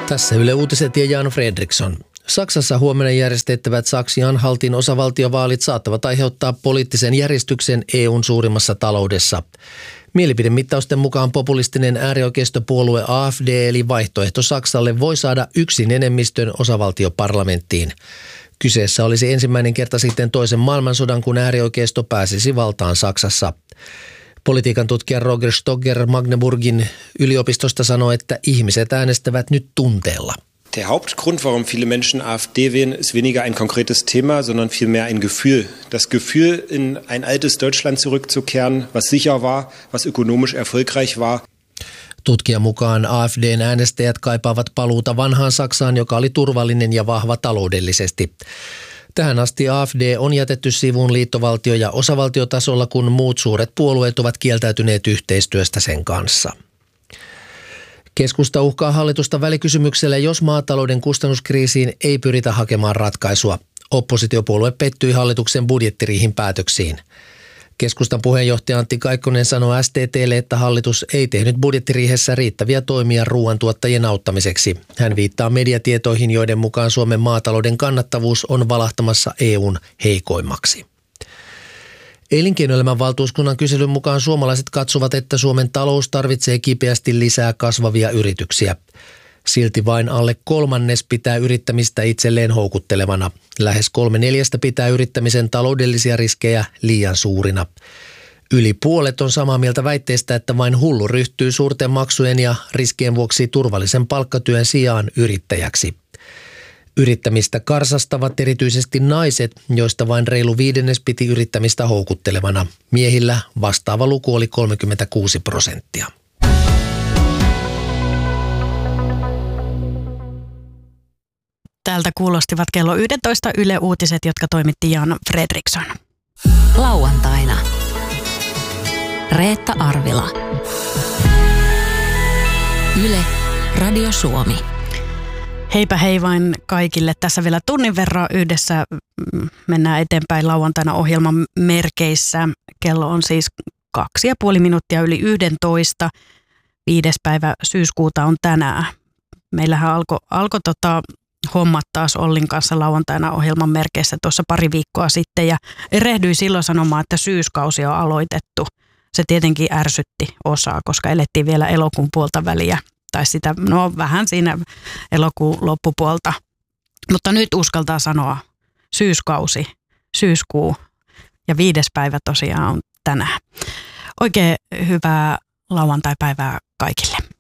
Tässä Yle Uutiset ja Jan Fredriksson. Saksassa huomenna järjestettävät Saksi-Anhaltin osavaltiovaalit saattavat aiheuttaa poliittisen järjestyksen EUn suurimmassa taloudessa. Mielipidemittausten mukaan populistinen äärioikeistopuolue AfD eli Vaihtoehto Saksalle voi saada yksin enemmistön osavaltioparlamenttiin. Kyseessä olisi ensimmäinen kerta sitten toisen maailmansodan, kun äärioikeisto pääsisi valtaan Saksassa. Politiikan tutkija Roger Stogger Magdeburgin yliopistosta sanoi, että ihmiset äänestävät nyt tunteella. Der Hauptgrund, warum viele Menschen AfD wählen, ist weniger ein konkretes Thema, sondern vielmehr ein Gefühl. Das Gefühl, in ein altes Deutschland zurückzukehren, was sicher war, was ökonomisch erfolgreich war. Tutkijan mukaan AfDn äänestäjät kaipaavat paluuta vanhaan Saksaan, joka oli turvallinen ja vahva taloudellisesti. Tähän asti AfD on jätetty sivuun liittovaltio- ja osavaltiotasolla, kun muut suuret puolueet ovat kieltäytyneet yhteistyöstä sen kanssa. Keskusta uhkaa hallitusta välikysymyksellä, jos maatalouden kustannuskriisiin ei pyritä hakemaan ratkaisua. Oppositiopuolue pettyi hallituksen budjettiriihin päätöksiin. Keskustan puheenjohtaja Antti Kaikkonen sanoi STT:lle, että hallitus ei tehnyt budjettiriihessä riittäviä toimia ruoantuottajien auttamiseksi. Hän viittaa mediatietoihin, joiden mukaan Suomen maatalouden kannattavuus on valahtamassa EUn heikoimmaksi. Elinkeinoelämän valtuuskunnan kyselyn mukaan suomalaiset katsovat, että Suomen talous tarvitsee kipeästi lisää kasvavia yrityksiä. Silti vain alle kolmannes pitää yrittämistä itselleen houkuttelevana. Lähes 3/4 pitää yrittämisen taloudellisia riskejä liian suurina. Yli puolet on samaa mieltä väitteestä, että vain hullu ryhtyy suurten maksujen ja riskien vuoksi turvallisen palkkatyön sijaan yrittäjäksi. Yrittämistä karsastavat erityisesti naiset, joista vain reilu 1/5 piti yrittämistä houkuttelevana. Miehillä vastaava luku oli 36%. Täältä kuulostivat kello 11 Yle Uutiset, jotka toimitti Jan Fredriksson. Lauantaina. Reetta Arvila. Yle Radio Suomi. Heipä hei vain kaikille. Tässä vielä tunnin verran yhdessä mennään eteenpäin lauantaina ohjelman merkeissä. Kello on siis 2,5 minuuttia yli 11. 5. päivä syyskuuta on tänään. Meillähän alkoi hommat taas Ollin kanssa lauantaina ohjelman merkeissä tuossa pari viikkoa sitten ja erehdyin silloin sanomaan, että syyskausi on aloitettu. Se tietenkin ärsytti osaa, koska elettiin vielä elokuun puolta väliä tai sitä, vähän siinä elokuun loppupuolta. Mutta nyt uskaltaa sanoa syyskuu ja 5. päivä tosiaan on tänään. Oikein hyvää lauantai-päivää kaikille.